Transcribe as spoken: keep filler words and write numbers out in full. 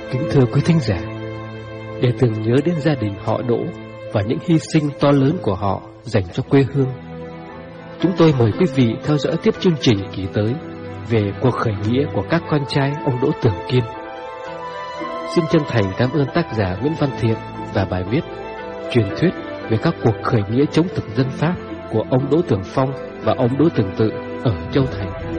Kính thưa quý thính giả, để tưởng nhớ đến gia đình họ Đỗ và những hy sinh to lớn của họ dành cho quê hương, chúng tôi mời quý vị theo dõi tiếp chương trình kỳ tới về cuộc khởi nghĩa của các con trai ông Đỗ Tưởng Kiên. Xin chân thành cảm ơn tác giả Nguyễn Văn Thiện và bài viết Truyền thuyết về các cuộc khởi nghĩa chống thực dân Pháp của ông Đỗ Tưởng Phong và ông Đỗ Tưởng Tự ở Châu Thành.